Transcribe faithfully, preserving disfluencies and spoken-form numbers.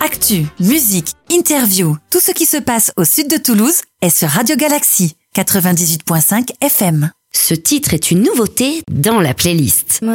Actu, musique, interview, tout ce qui se passe au sud de Toulouse est sur Radio Galaxy quatre-vingt-dix-huit virgule cinq F M. Ce titre est une nouveauté dans la playlist.